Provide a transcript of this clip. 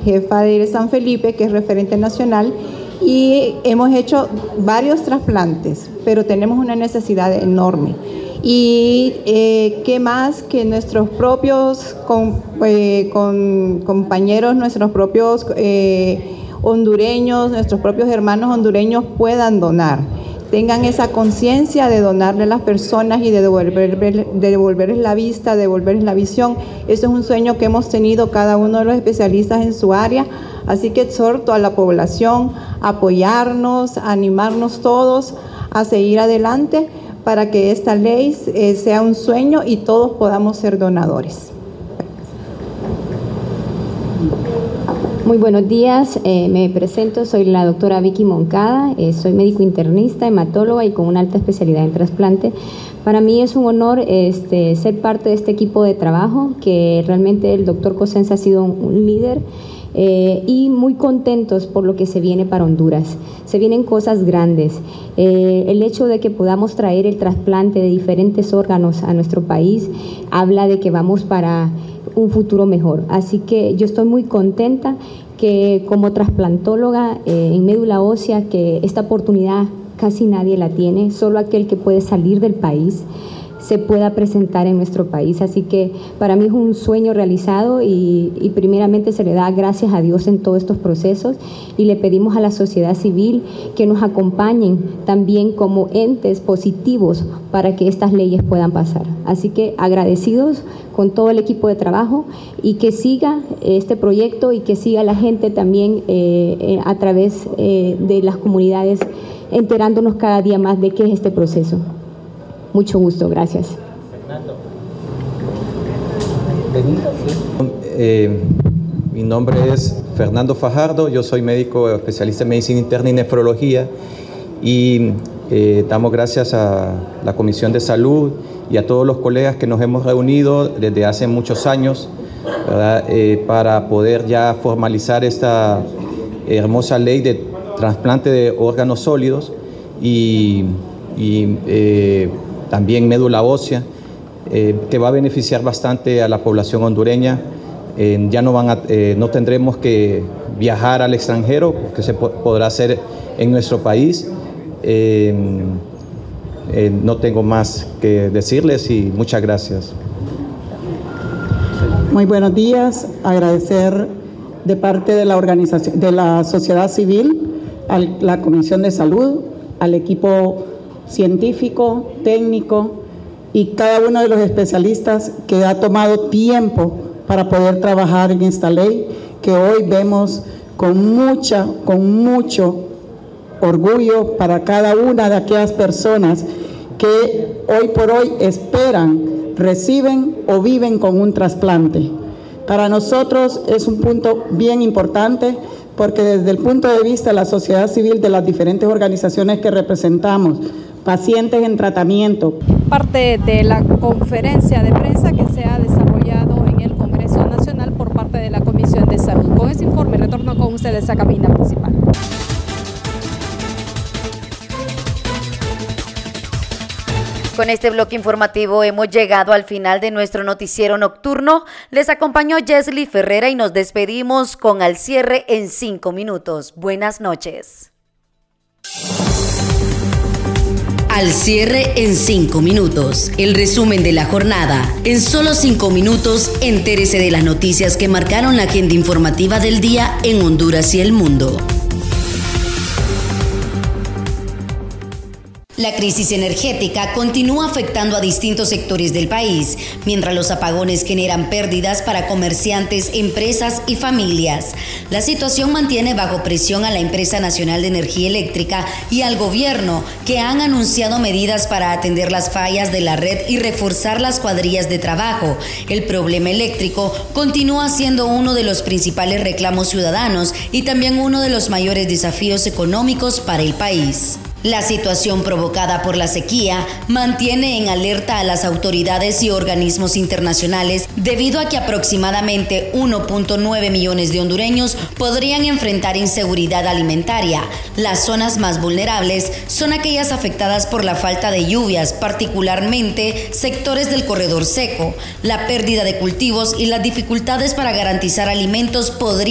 jefa de San Felipe, que es referente nacional, y hemos hecho varios trasplantes, pero tenemos una necesidad enorme. Y qué más que nuestros propios compañeros, nuestros propios hondureños, nuestros propios hermanos hondureños puedan donar, tengan esa conciencia de donarle a las personas y de devolverles la vista, devolverles la visión. Eso es un sueño que hemos tenido cada uno de los especialistas en su área, así que exhorto a la población a apoyarnos, a animarnos todos a seguir adelante para que esta ley sea un sueño y todos podamos ser donadores. Muy buenos días, me presento, soy la doctora Vicky Moncada, soy médico internista, hematóloga y con una alta especialidad en trasplante. Para mí es un honor ser parte de este equipo de trabajo, que realmente el doctor Cosenza ha sido un líder, y muy contentos por lo que se viene para Honduras. Se vienen cosas grandes. El hecho de que podamos traer el trasplante de diferentes órganos a nuestro país habla de que vamos para un futuro mejor. Así que yo estoy muy contenta que como trasplantóloga en médula ósea, que esta oportunidad casi nadie la tiene, solo aquel que puede salir del país se pueda presentar en nuestro país. Así que para mí es un sueño realizado y primeramente se le da gracias a Dios en todos estos procesos y le pedimos a la sociedad civil que nos acompañen también como entes positivos para que estas leyes puedan pasar. Así que agradecidos con todo el equipo de trabajo y que siga este proyecto y que siga la gente también a través de las comunidades enterándonos cada día más de qué es este proceso. Mucho gusto, gracias. Mi nombre es Fernando Fajardo, yo soy médico especialista en medicina interna y nefrología y damos gracias a la Comisión de Salud y a todos los colegas que nos hemos reunido desde hace muchos años, ¿verdad? Para poder ya formalizar esta hermosa ley de trasplante de órganos sólidos y también médula ósea, que va a beneficiar bastante a la población hondureña. Ya no tendremos que viajar al extranjero, porque se podrá hacer en nuestro país. No tengo más que decirles y muchas gracias. Muy buenos días, agradecer de parte de la organización, de la sociedad civil, a la Comisión de Salud, al equipo científico, técnico y cada uno de los especialistas que ha tomado tiempo para poder trabajar en esta ley que hoy vemos con mucho orgullo para cada una de aquellas personas que hoy por hoy esperan, reciben o viven con un trasplante. Para nosotros es un punto bien importante porque desde el punto de vista de la sociedad civil, de las diferentes organizaciones que representamos, pacientes en tratamiento. Parte de la conferencia de prensa que se ha desarrollado en el Congreso Nacional por parte de la Comisión de Salud. Con ese informe retorno con ustedes a cabina principal. Con este bloque informativo hemos llegado al final de nuestro noticiero nocturno. Les acompañó Jesly Ferreira y nos despedimos con Al Cierre en 5 minutos. Buenas noches. Al cierre en 5 minutos. El resumen de la jornada. En solo 5 minutos, entérese de las noticias que marcaron la agenda informativa del día en Honduras y el mundo. La crisis energética continúa afectando a distintos sectores del país, mientras los apagones generan pérdidas para comerciantes, empresas y familias. La situación mantiene bajo presión a la Empresa Nacional de Energía Eléctrica y al gobierno, que han anunciado medidas para atender las fallas de la red y reforzar las cuadrillas de trabajo. El problema eléctrico continúa siendo uno de los principales reclamos ciudadanos y también uno de los mayores desafíos económicos para el país. La situación provocada por la sequía mantiene en alerta a las autoridades y organismos internacionales debido a que aproximadamente 1.9 millones de hondureños podrían enfrentar inseguridad alimentaria. Las zonas más vulnerables son aquellas afectadas por la falta de lluvias, particularmente sectores del corredor seco. La pérdida de cultivos y las dificultades para garantizar alimentos podrían